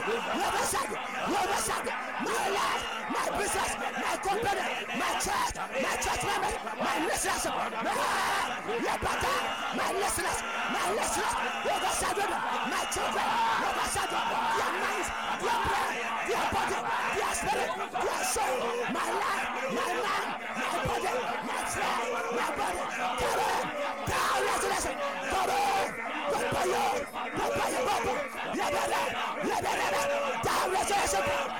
my life, my business, my company, my church members, my listeners, my listeners, my children, their minds, their brain, their body, their spirit, their soul, my life, my mind, my body, my flesh, my body. Come on, down resurrection, come on, down resurrection.